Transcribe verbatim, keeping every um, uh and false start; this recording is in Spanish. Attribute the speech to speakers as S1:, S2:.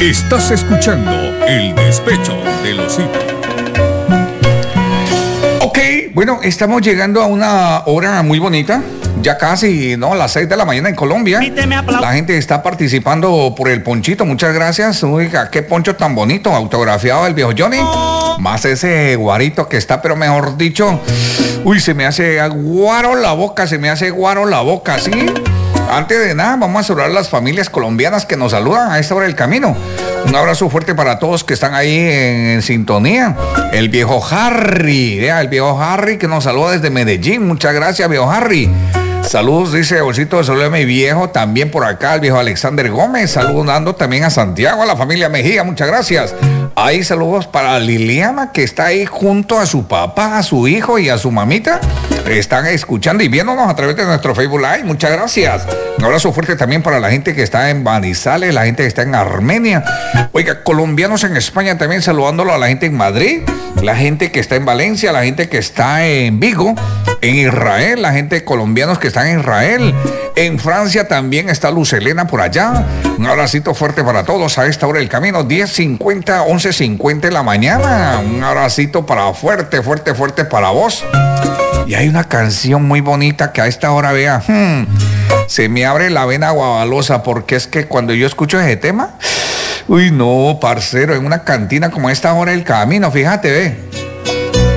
S1: Estás escuchando El Despecho de los Osito. Ok, bueno, estamos llegando a una hora muy bonita. Ya casi, ¿no? A las seis de la mañana en Colombia. La gente está participando por el ponchito. Muchas gracias. Oiga, qué poncho tan bonito, autografiado del viejo Johnny. Más ese guarito que está, pero mejor dicho, uy, se me hace guaro la boca, se me hace guaro la boca, ¿sí? Antes de nada, vamos a saludar a las familias colombianas que nos saludan a esta hora del camino. Un abrazo fuerte para todos que están ahí en, en sintonía. El viejo Harry, vea, el viejo Harry que nos saluda desde Medellín. Muchas gracias, viejo Harry. Saludos, dice Bolsito de Saludo de mi viejo, también por acá, el viejo Alexander Gómez, saludando también a Santiago, a la familia Mejía, muchas gracias. Ahí saludos para Liliana, que está ahí junto a su papá, a su hijo y a su mamita. Están escuchando y viéndonos a través de nuestro Facebook Live, muchas gracias. Un abrazo fuerte también para la gente que está en Manizales, la gente que está en Armenia. Oiga, colombianos en España también saludándolo a la gente en Madrid, la gente que está en Valencia, la gente que está en Vigo, en Israel, la gente de colombianos que están en Israel. En Francia también está Luz Helena por allá. Un abracito fuerte para todos a esta hora del camino, diez cincuenta, once cincuenta de la mañana. Un abracito para fuerte, fuerte, fuerte para vos. Y hay una canción muy bonita que a esta hora, vea, hmm, se me abre la vena guabalosa, porque es que cuando yo escucho ese tema, uy no, parcero, en una cantina como esta hora del camino, fíjate, ve.